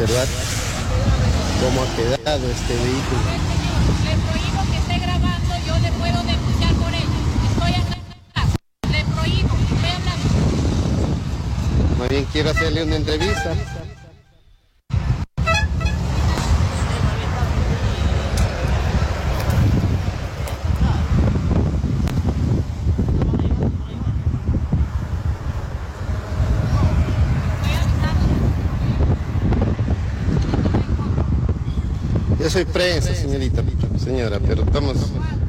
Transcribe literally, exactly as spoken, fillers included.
observar cómo ha quedado este vehículo. Le prohíbo que esté grabando, yo le puedo denunciar por ello. Estoy hablando, le prohíbo, estoy hablando. Más bien quiero hacerle una entrevista. Yo soy prensa, señorita, señora, pero estamos